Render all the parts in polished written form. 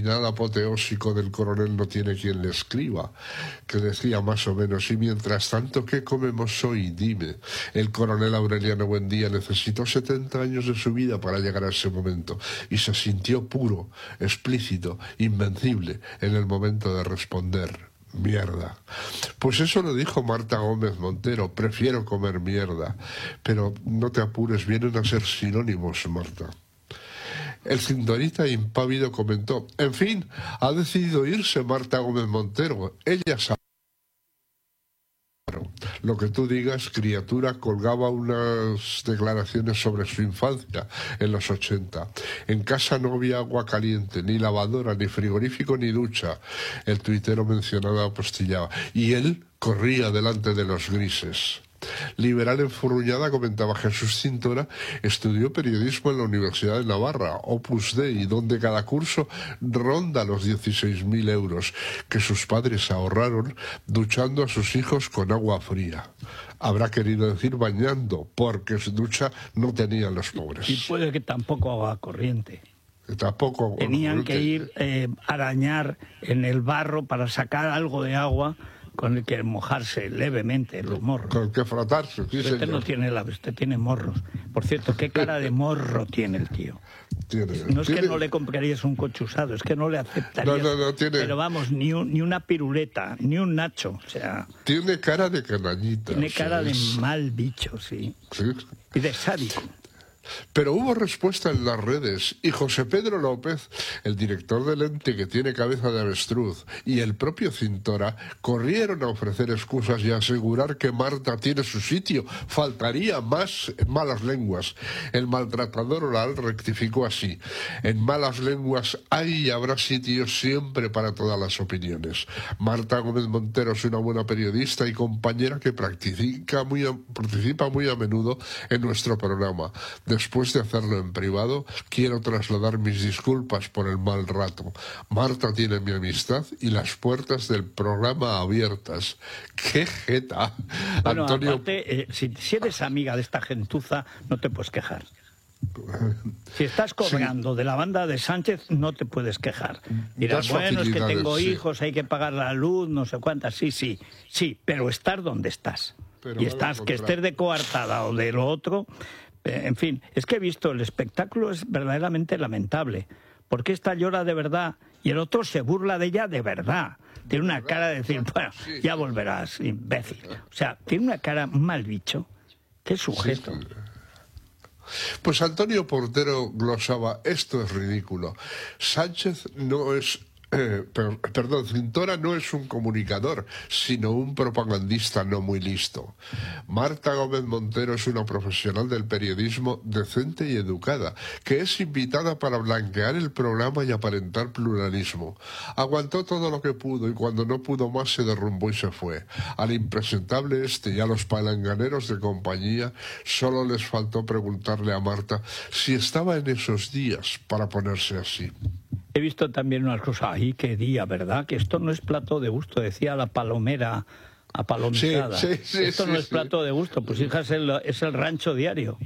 final apoteósico del coronel no tiene quien le escriba, que decía más o menos: y mientras tanto, ¿qué comemos hoy? Dime. El coronel Aureliano Buendía necesitó 70 años de su vida para llegar a ese momento, y se sintió puro, explícito, invencible en el momento de responder: mierda. Pues eso lo dijo Marta Gómez Montero: prefiero comer mierda. Pero no te apures, vienen a ser sinónimos, Marta. El cinturita impávido comentó: en fin, ha decidido irse Marta Gómez Montero. Ella sabe. Lo que tú digas, criatura, colgaba unas declaraciones sobre su infancia en los 80. En casa no había agua caliente, ni lavadora, ni frigorífico, ni ducha. El tuitero mencionado apostillaba. Y él corría delante de los grises. Liberal enfurruñada comentaba: Jesús Cintora estudió periodismo en la Universidad de Navarra, Opus Dei, donde cada curso ronda los 16.000 euros que sus padres ahorraron duchando a sus hijos con agua fría. Habrá querido decir bañando, porque su ducha no tenían los pobres. Y puede que tampoco agua corriente. Tampoco tenían que ir a arañar en el barro para sacar algo de agua con el que mojarse levemente los morros. Con el que frotarse, sí, usted señor. No tiene usted tiene morros. Por cierto, ¿qué cara de morro tiene el tío? No es que no le comprarías un coche usado, es que no le aceptarías. No, tiene... Pero vamos, ni una piruleta, ni un nacho, o sea... Tiene cara de canallita. Tiene cara de mal bicho, sí. Y de sádico. Pero hubo respuesta en las redes, y José Pedro López, el director del ente que tiene cabeza de avestruz, y el propio Cintora corrieron a ofrecer excusas y a asegurar que Marta tiene su sitio. Faltaría más en malas lenguas. El maltratador oral rectificó así: en malas lenguas hay y habrá sitio siempre para todas las opiniones. Marta Gómez Montero es una buena periodista y compañera que participa muy a menudo en nuestro programa. Después de hacerlo en privado, quiero trasladar mis disculpas por el mal rato. Marta tiene mi amistad y las puertas del programa abiertas. ¡Qué jeta! Bueno, Antonio... aparte, si eres amiga de esta gentuza, no te puedes quejar. Si estás cobrando de la banda de Sánchez, no te puedes quejar. Dirás, bueno, es que tengo hijos, hay que pagar la luz, no sé cuántas. Sí, pero estar donde estás. Pero y estás, que estés de coartada o de lo otro... En fin, es que he visto, el espectáculo es verdaderamente lamentable. Porque esta llora de verdad y el otro se burla de ella de verdad. Tiene una cara de decir, bueno, ya volverás, imbécil. O sea, tiene una cara mal bicho. Qué sujeto. Sí. Pues Antonio Portero glosaba: esto es ridículo. Sánchez no es... Cintora no es un comunicador, sino un propagandista no muy listo. Marta Gómez Montero es una profesional del periodismo decente y educada, que es invitada para blanquear el programa y aparentar pluralismo. Aguantó todo lo que pudo y cuando no pudo más se derrumbó y se fue. Al impresentable y a los palanganeros de compañía solo les faltó preguntarle a Marta si estaba en esos días para ponerse así. He visto también unas cosas, ¡ay, qué día!, ¿verdad? Que esto no es plato de gusto, decía la palomera apalomizada. Esto no es plato de gusto, pues hija, es el rancho diario.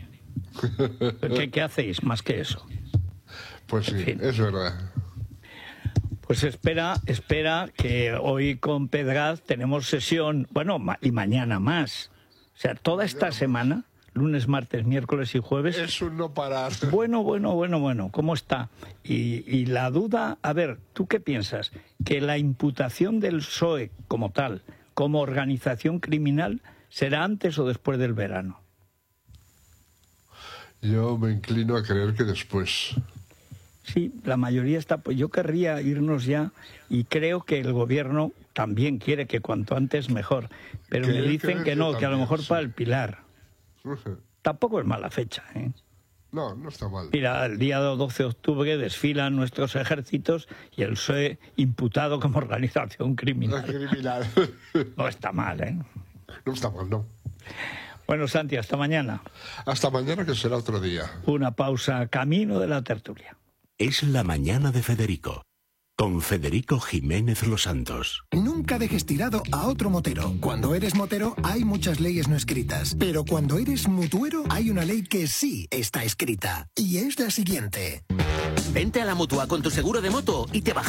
¿Qué hacéis más que eso? Pues sí, en fin. Es verdad. Pues espera que hoy con Pedraz tenemos sesión, bueno, y mañana más. O sea, toda esta semana... Lunes, martes, miércoles y jueves. Es un no parar. Bueno, ¿cómo está? Y la duda, a ver, ¿tú qué piensas? ¿Que la imputación del PSOE como tal, como organización criminal, será antes o después del verano? Yo me inclino a creer que después. Sí, la mayoría está... Pues yo querría irnos ya y creo que el gobierno también quiere que cuanto antes mejor. Pero me dicen que no, que a lo mejor para el Pilar. Tampoco es mala fecha, ¿eh? No está mal. Mira, el día 12 de octubre desfilan nuestros ejércitos y el PSOE imputado como organización criminal. No está mal, ¿eh? No está mal, no. Bueno, Santi, hasta mañana. Hasta mañana, que será otro día. Una pausa, camino de la tertulia. Es la mañana de Federico. Con Federico Jiménez Los Santos. Nunca dejes tirado a otro motero. Cuando eres motero hay muchas leyes no escritas, pero cuando eres mutuero hay una ley que sí está escrita, y es la siguiente. Vente a la Mutua con tu seguro de moto y te bajamos